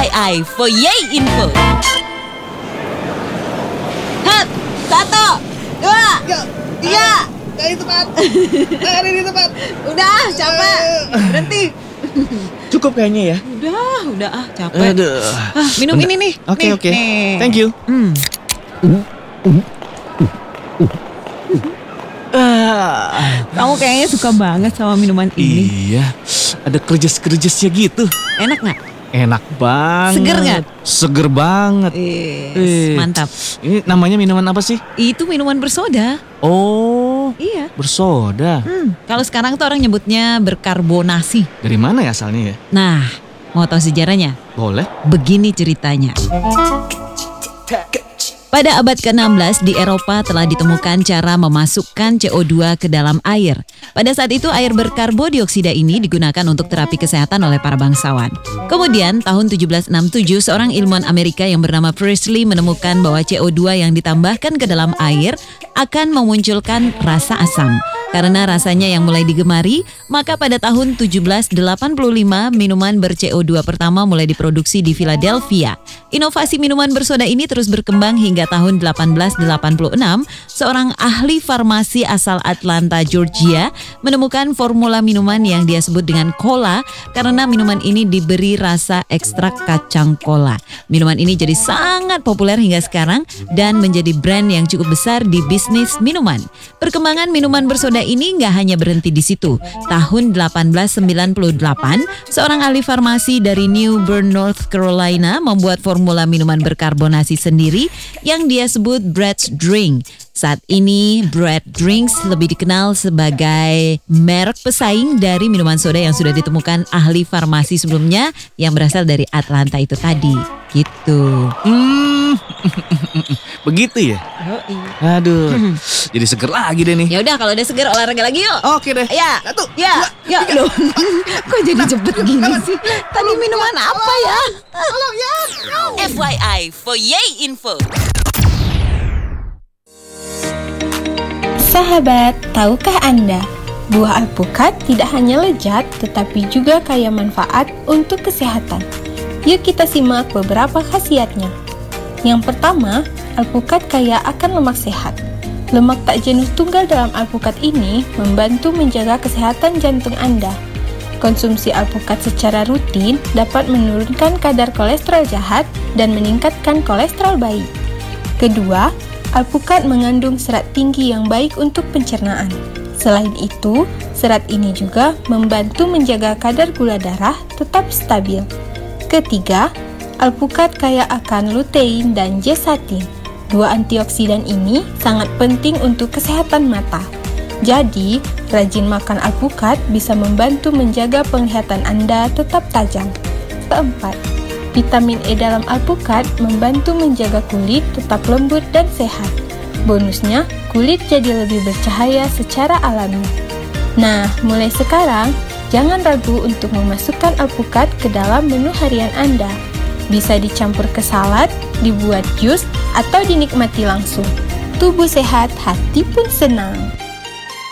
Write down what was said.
FYI for Yay Info. Hat, 1, 2, 3. Gak di tempat. Ada di tempat. Udah, capek. Berhenti. Cukup kayaknya ya. Udah capek. Aduh. Minum ini nih. Oke. Nih. Thank you. Kamu kayaknya suka banget sama minuman ini. Iya. Ada kerjas-kerjasnya gitu. Enak nggak? Enak banget. Seger nggak? Seger banget. Mantap. Ini namanya minuman apa sih? Itu minuman bersoda. Oh, Iya. bersoda. Kalau sekarang tuh orang nyebutnya berkarbonasi. Dari mana ya asalnya ya? Nah, mau tahu sejarahnya? Boleh. Begini ceritanya. Pada abad ke-16 di Eropa telah ditemukan cara memasukkan CO2 ke dalam air. Pada saat itu air berkarbodioksida ini digunakan untuk terapi kesehatan oleh para bangsawan. Kemudian tahun 1767 seorang ilmuwan Amerika yang bernama Priestley menemukan bahwa CO2 yang ditambahkan ke dalam air akan memunculkan rasa asam. Karena rasanya yang mulai digemari, maka pada tahun 1785 minuman ber-CO2 pertama mulai diproduksi di Philadelphia. Inovasi minuman bersoda ini terus berkembang hingga tahun 1886, seorang ahli farmasi asal Atlanta, Georgia, menemukan formula minuman yang dia sebut dengan cola karena minuman ini diberi rasa ekstrak kacang cola. Minuman ini jadi sangat populer hingga sekarang dan menjadi brand yang cukup besar di bisnis minuman. Perkembangan minuman bersoda ini nggak hanya berhenti di situ. Tahun 1898, seorang ahli farmasi dari New Bern, North Carolina membuat formula minuman berkarbonasi sendiri yang dia sebut Brett's Drink. Saat ini Brett Drinks lebih dikenal sebagai merek pesaing dari minuman soda yang sudah ditemukan ahli farmasi sebelumnya yang berasal dari Atlanta itu tadi. Gitu. Begitu ya? Aduh, jadi seger lagi deh nih. Ya udah kalau udah seger olahraga lagi yuk. Oke deh. Ya, 1, ya 2, 3. loh. Kok jadi cepet gini sih? Tadi minuman apa ya? Tolong ya. FYI for Yay Info. Sahabat, tahukah Anda? Buah alpukat tidak hanya lezat, tetapi juga kaya manfaat untuk kesehatan. Yuk kita simak beberapa khasiatnya. Yang pertama, alpukat kaya akan lemak sehat. Lemak tak jenuh tunggal dalam alpukat ini membantu menjaga kesehatan jantung Anda. Konsumsi alpukat secara rutin dapat menurunkan kadar kolesterol jahat dan meningkatkan kolesterol baik. Kedua, alpukat mengandung serat tinggi yang baik untuk pencernaan. Selain itu, serat ini juga membantu menjaga kadar gula darah tetap stabil. Ketiga, alpukat kaya akan lutein dan zeaxanthin. Dua antioksidan ini sangat penting untuk kesehatan mata. Jadi, rajin makan alpukat bisa membantu menjaga penglihatan Anda tetap tajam. Keempat, vitamin E dalam alpukat membantu menjaga kulit tetap lembut dan sehat. Bonusnya, kulit jadi lebih bercahaya secara alami. Nah, mulai sekarang, jangan ragu untuk memasukkan alpukat ke dalam menu harian Anda. Bisa dicampur ke salad, dibuat jus, atau dinikmati langsung. Tubuh sehat, hati pun senang.